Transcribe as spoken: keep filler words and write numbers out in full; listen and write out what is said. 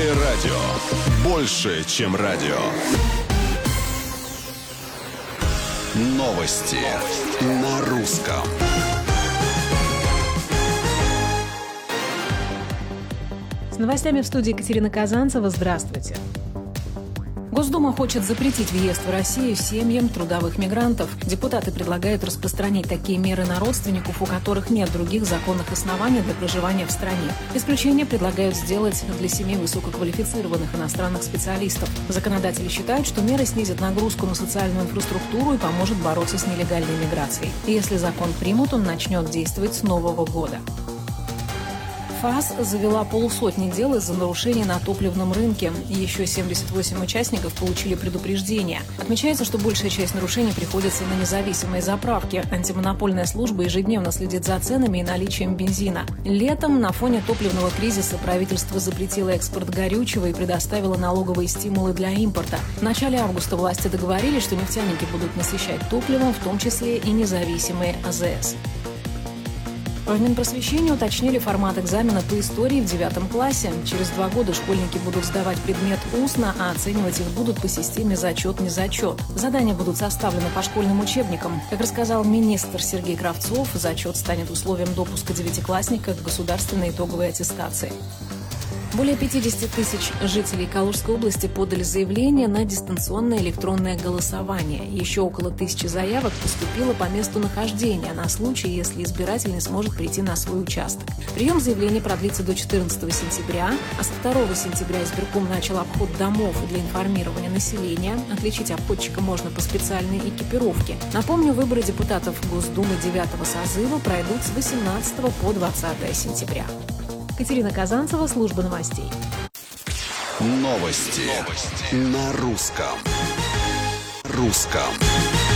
Русское радио. Больше, чем радио. Новости на русском. С новостями в студии Екатерина Казанцева. Здравствуйте. Госдума хочет запретить въезд в Россию семьям трудовых мигрантов. Депутаты предлагают распространить такие меры на родственников, у которых нет других законных оснований для проживания в стране. Исключение предлагают сделать для семей высококвалифицированных иностранных специалистов. Законодатели считают, что меры снизят нагрузку на социальную инфраструктуру и поможет бороться с нелегальной миграцией. И если закон примут, он начнет действовать с нового года. ФАС завела полусотни дел из-за нарушений на топливном рынке. Еще семьдесят восемь участников получили предупреждение. Отмечается, что большая часть нарушений приходится на независимые заправки. Антимонопольная служба ежедневно следит за ценами и наличием бензина. Летом на фоне топливного кризиса правительство запретило экспорт горючего и предоставило налоговые стимулы для импорта. В начале августа власти договорились, что нефтяники будут насыщать топливом, в том числе и независимые АЗС. В Минпросвещении уточнили формат экзамена по истории в девятом классе. Через два года школьники будут сдавать предмет устно, а оценивать их будут по системе зачет-незачет. Задания будут составлены по школьным учебникам. Как рассказал министр Сергей Кравцов, зачет станет условием допуска девятиклассника к государственной итоговой аттестации. Более пятьдесят тысяч жителей Калужской области подали заявление на дистанционное электронное голосование. Еще около тысячи заявок поступило по месту нахождения на случай, если избиратель не сможет прийти на свой участок. Прием заявлений продлится до четырнадцатого сентября, а со второго сентября избирком начал обход домов для информирования населения. Отличить обходчика можно по специальной экипировке. Напомню, выборы депутатов Госдумы девятого созыва пройдут с восемнадцатого по двадцатое сентября. Екатерина Казанцева, служба новостей. Новости, Новости. На русском. Русском.